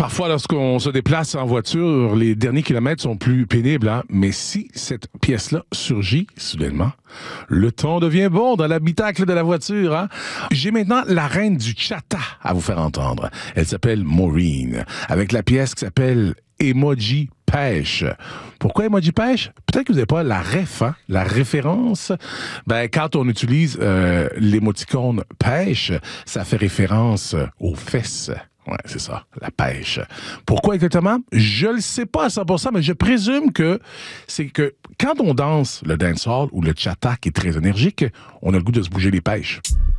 Parfois, lorsqu'on se déplace en voiture, les derniers kilomètres sont plus pénibles, hein? Mais si cette pièce-là surgit soudainement, le ton devient bon dans l'habitacle de la voiture, hein? J'ai maintenant la reine du chata à vous faire entendre. Elle s'appelle Maureen, avec la pièce qui s'appelle Emoji Pêche. Pourquoi Emoji Pêche? Peut-être que vous n'avez pas la ref, hein? La référence. Ben, quand on utilise l'émoticône pêche, ça fait référence aux fesses. Ouais, c'est ça, la pêche. Pourquoi exactement? Je le sais pas à 100%, mais je présume que c'est que quand on danse le dancehall ou le chata qui est très énergique, on a le goût de se bouger les pêches.